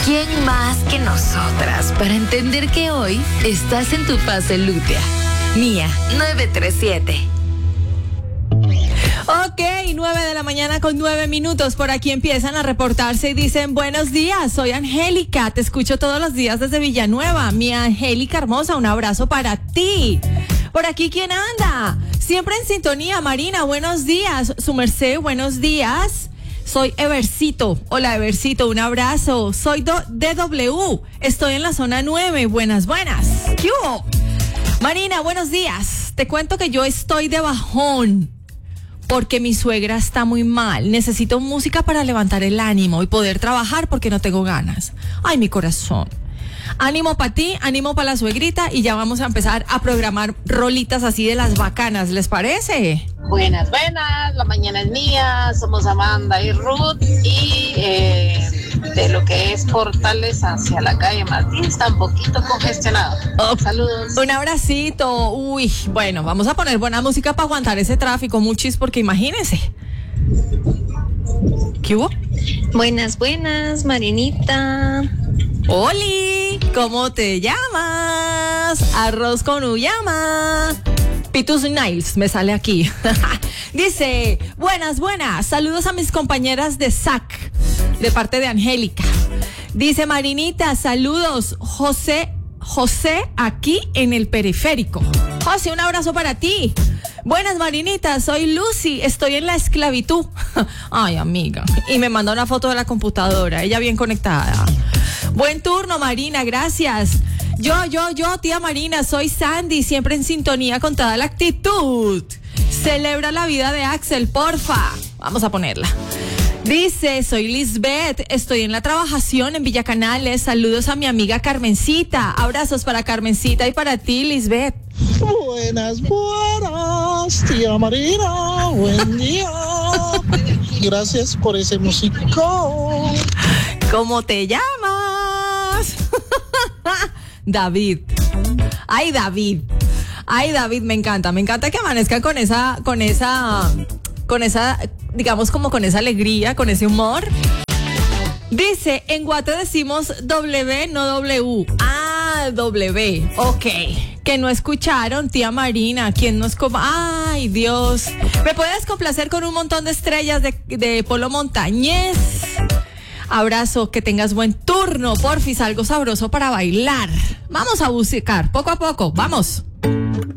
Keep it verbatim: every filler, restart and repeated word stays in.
¿quién más que nosotras para entender que hoy estás en tu fase lútea? Mía, nueve tres siete. Ok, nueve de la mañana con nueve minutos. Por aquí empiezan a reportarse y dicen: buenos días, soy Angélica, te escucho todos los días desde Villanueva. Mi Angélica hermosa, un abrazo para ti. Por aquí, ¿quién anda? Siempre en sintonía, Marina, buenos días. Su merced, buenos días. Soy Evercito. Hola, Evercito, un abrazo. Soy do- D W. Estoy en la zona nueve. Buenas, buenas. ¿Qué hubo? Marina, buenos días. Te cuento que yo estoy de bajón porque mi suegra está muy mal. Necesito música para levantar el ánimo y poder trabajar porque no tengo ganas. Ay, mi corazón. Ánimo para ti, ánimo para la suegrita y ya vamos a empezar a programar rolitas así de las bacanas, ¿les parece? Buenas, buenas, la mañana es mía, somos Amanda y Ruth y eh, de lo que es Portales hacia la calle Martín está un poquito congestionado. Oh, saludos. Un abracito. Uy, bueno, vamos a poner buena música para aguantar ese tráfico, muchis, porque imagínense. ¿Qué hubo? Buenas, buenas, Marinita. Oli, ¿cómo te llamas? Arroz con uyama. Pitus Niles me sale aquí. Dice: buenas, buenas. Saludos a mis compañeras de S A C, de parte de Angélica. Dice Marinita: saludos. José, José aquí en el periférico. José, un abrazo para ti. Buenas, Marinita, soy Lucy, estoy en la esclavitud. Ay, amiga. Y me manda una foto de la computadora, ella bien conectada. Buen turno, Marina, gracias. Yo, yo, yo, tía Marina, soy Sandy, siempre en sintonía con toda la actitud. Celebra la vida de Axel, porfa. Vamos a ponerla. Dice: soy Lisbeth, estoy en la trabajación en Villa Canales. Saludos a mi amiga Carmencita. Abrazos para Carmencita y para ti, Lisbeth. Buenas, buenas, tía Marina, buen día. Gracias por ese músico. ¿Cómo te llamas? David. Ay, David. Ay, David, me encanta. Me encanta que amanezcan con esa, con esa, con esa, digamos, como con esa alegría, con ese humor. Dice: en Guate decimos W, no W. Ah, W. Ok. Que no escucharon, tía Marina. ¿Quién nos coma? Ay, Dios. ¿Me puedes complacer con un montón de estrellas de, de Polo Montañés? Abrazo, que tengas buen turno, porfis, algo sabroso para bailar. Vamos a buscar, poco a poco, vamos.